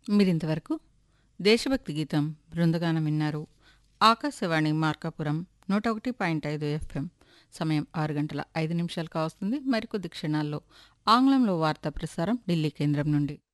మీరింతవరకు దేశభక్తి గీతం బృందగానం విన్నారు. ఆకాశవాణి మార్కాపురం 101.5 FM. సమయం 6 గంటల 5 నిమిషాలు కావస్తుంది. మరికొద్ది క్షణాల్లో ఆంగ్లంలో వార్తా ప్రసారం ఢిల్లీ కేంద్రం నుండి.